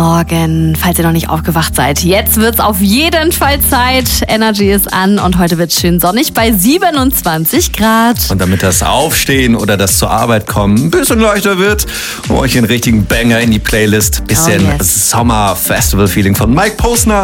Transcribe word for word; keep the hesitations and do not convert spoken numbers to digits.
Morgen, falls ihr noch nicht aufgewacht seid. Jetzt wird's auf jeden Fall Zeit. Energy ist an und heute wird's schön sonnig bei siebenundzwanzig Grad. Und damit das Aufstehen oder das zur Arbeit kommen ein bisschen leichter wird, um euch einen richtigen Banger in die Playlist. Bisschen Oh yes. Sommer-Festival-Feeling von Mike Posner.